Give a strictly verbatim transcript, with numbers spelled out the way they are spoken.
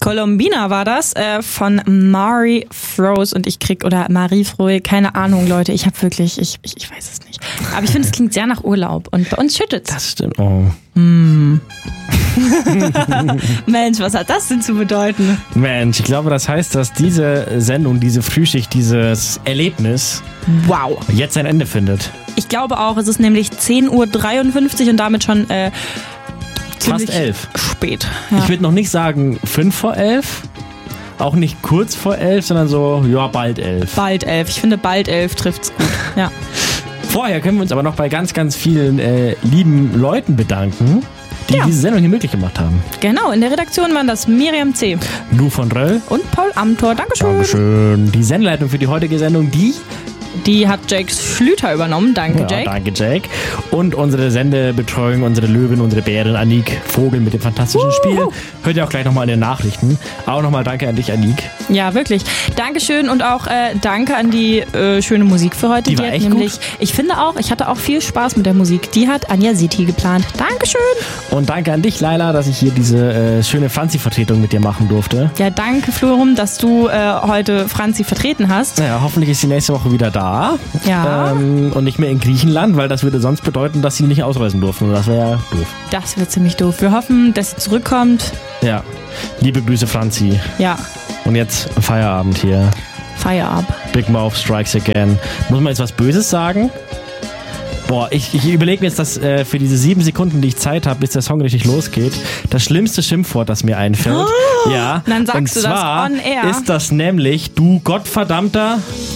Colombina war das, äh, von Marie Froese und ich krieg, oder Marie Frohe, keine Ahnung, Leute, ich habe wirklich, ich, ich, ich weiß es nicht. Aber ich finde, es klingt sehr nach Urlaub und bei uns schüttet's. Das stimmt, oh. Mm. Mensch, was hat das denn zu bedeuten? Mensch, ich glaube, das heißt, dass diese Sendung, diese Frühschicht, dieses Erlebnis wow. jetzt ein Ende findet. Ich glaube auch, es ist nämlich zehn Uhr dreiundfünfzig und damit schon äh, fast elf. Spät. Ja. Ich würde noch nicht sagen fünf vor elf, auch nicht kurz vor elf, sondern so, ja, bald elf. Bald elf. Ich finde, bald elf trifft's gut. Ja. Vorher können wir uns aber noch bei ganz, ganz vielen äh, lieben Leuten bedanken, die ja. diese Sendung hier möglich gemacht haben. Genau, in der Redaktion waren das Miriam C. Lou von Röll und Paul Amthor. Dankeschön. Dankeschön. Die Sendeleitung für die heutige Sendung, die... Die hat Jake Schlüter übernommen. Danke, ja, Jake. Danke, Jake. Und unsere Sendebetreuung, unsere Löwin, unsere Bärin, Anik Vogel mit dem fantastischen Uhu. Spiel. Hört ihr auch gleich nochmal in den Nachrichten. Auch nochmal danke an dich, Anik. Ja, wirklich. Dankeschön und auch äh, danke an die äh, schöne Musik für heute. Die, die war hat echt nämlich, gut. Ich finde auch, ich hatte auch viel Spaß mit der Musik. Die hat Anja Siti geplant. Dankeschön. Und danke an dich, Laila, dass ich hier diese äh, schöne Franzi-Vertretung mit dir machen durfte. Ja, danke, Florum, dass du äh, heute Franzi vertreten hast. Ja, hoffentlich ist sie nächste Woche wieder da. Ja. Ähm, und nicht mehr in Griechenland, weil das würde sonst bedeuten, dass sie nicht ausreisen durften. Und das wäre ja doof. Das wird ziemlich doof. Wir hoffen, dass sie zurückkommt. Ja. Liebe Grüße, Franzi. Ja. Und jetzt Feierabend hier. Feierabend. Big Mouth strikes again. Muss man jetzt was Böses sagen? Boah, ich, ich überlege mir jetzt, dass äh, für diese sieben Sekunden, die ich Zeit habe, bis der Song richtig losgeht, das schlimmste Schimpfwort, das mir einfällt. Oh, ja. dann sagst und du zwar das on air. Ist das nämlich, du gottverdammter...